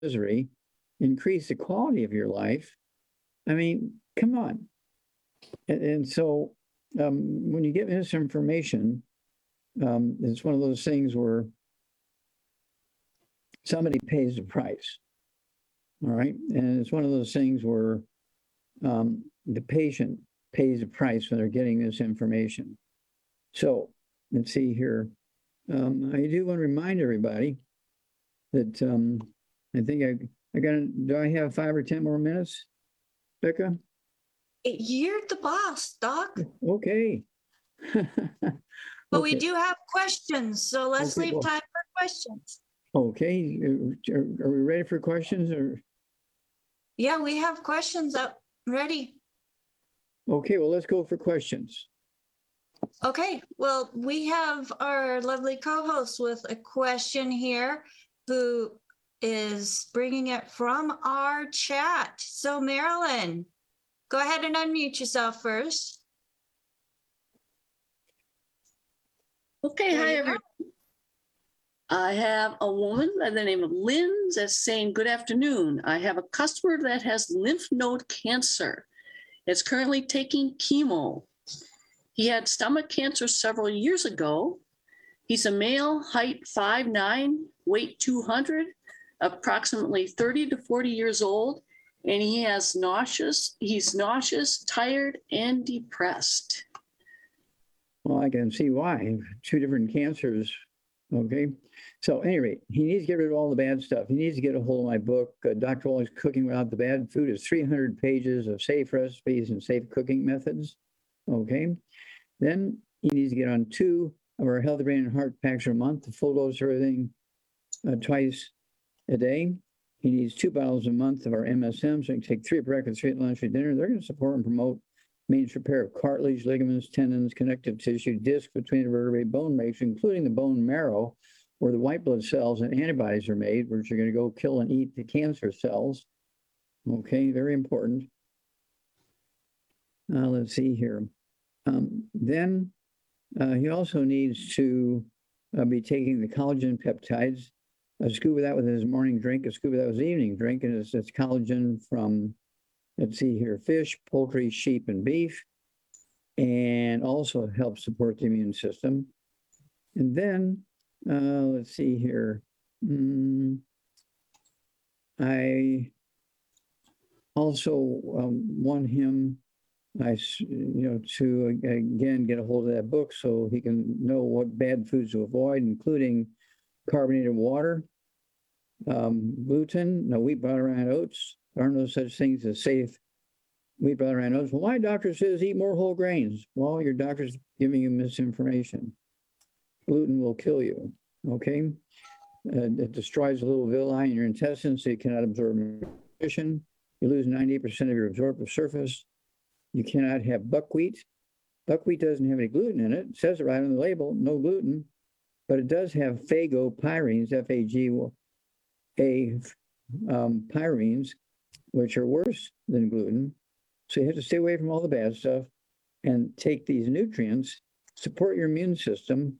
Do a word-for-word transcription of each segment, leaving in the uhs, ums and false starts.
misery, increase the quality of your life. I mean, come on. And, and so um, when you get misinformation, um, it's one of those things where somebody pays the price. All right. And it's one of those things where um, the patient pays the price when they're getting this information. So let's see here. Um, I do want to remind everybody that um, I think I, I got, do I have five or ten more minutes, Becca? You're the boss, Doc. Okay. But okay. we do have questions, so let's Okay, leave well, time for questions. Okay, are, are we ready for questions or? Yeah, we have questions up ready. Okay, well, let's go for questions. Okay, well, we have our lovely co-host with a question here who is bringing it from our chat. So Marilyn, go ahead and unmute yourself first. Okay, hi everyone. I have a woman by the name of Lynn that's saying, good afternoon. I have a customer that has lymph node cancer. It's currently taking chemo. He had stomach cancer several years ago. He's a male, height five nine, weight two hundred, approximately thirty to forty years old, and he has nauseous, he's nauseous, tired, and depressed. Well, I can see why. Two different cancers. Okay. So, at any rate, he needs to get rid of all the bad stuff. He needs to get a hold of my book, uh, Doctor Waller's Cooking Without the Bad Food. It's three hundred pages of safe recipes and safe cooking methods. Okay. Then he needs to get on two of our Healthy Brain and Heart packs a month, the full dose of everything uh, twice a day. He needs two bottles a month of our M S M, so he can take three at breakfast, three at lunch, and dinner. They're going to support and promote maintenance repair of cartilage, ligaments, tendons, connective tissue, disc between the vertebrae, bone matrix, including the bone marrow, where the white blood cells and antibodies are made, which are going to go kill and eat the cancer cells. Okay, very important. Uh, let's see here. Um, then uh, he also needs to uh, be taking the collagen peptides. A scoop of that with his morning drink, a scoop of that with his evening drink, and it's, it's collagen from, let's see here, fish, poultry, sheep, and beef, and also helps support the immune system. And then, uh, let's see here. Mm, I also um, want him, I, you know, to again get a hold of that book so he can know what bad foods to avoid, including carbonated water, um, gluten, no wheat, butter, and oats. There are no such things as safe wheat, butter, and oats. Well, my doctor says eat more whole grains. Well, your doctor's giving you misinformation. Gluten will kill you. Okay, uh, it destroys the little villi in your intestines, so you cannot absorb nutrition. You lose ninety percent of your absorptive surface. You cannot have buckwheat. Buckwheat doesn't have any gluten in it. It says it right on the label, no gluten, but it does have phagopyrenes, F A G A um, pyrenes, which are worse than gluten. So you have to stay away from all the bad stuff and take these nutrients, support your immune system.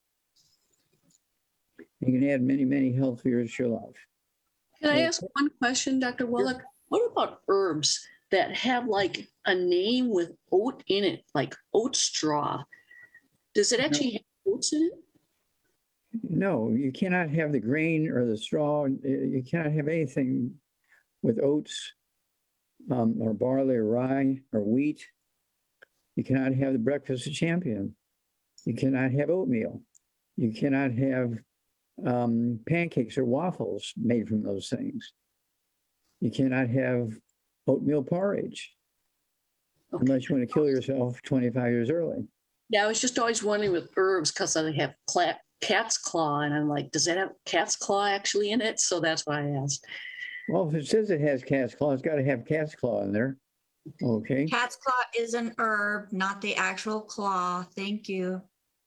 You can add many, many health years to your life. Can I ask one question, Doctor Wallach? What about herbs that have like a name with oat in it, like oat straw? Does it actually have oats in it? No, you cannot have the grain or the straw. You cannot have anything with oats um, or barley or rye or wheat. You cannot have the breakfast of champion. You cannot have oatmeal. You cannot have um, pancakes or waffles made from those things. You cannot have oatmeal porridge okay. unless you want to kill yourself twenty-five years early. Yeah, I was just always wondering with herbs because I have cla- cat's claw, and I'm like, does that have cat's claw actually in it? So that's why I asked. Well, if it says it has cat's claw, it's got to have cat's claw in there. Okay. Cat's claw is an herb, not the actual claw. Thank you.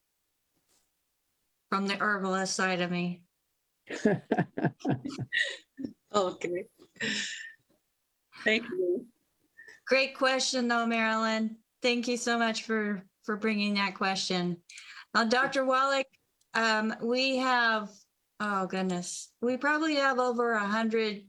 From the herbalist side of me. Okay. Thank you. Great question, though, Marilyn. Thank you so much for, for bringing that question. Now, Doctor Wallach, um, we have Oh, goodness. We probably have over a hundred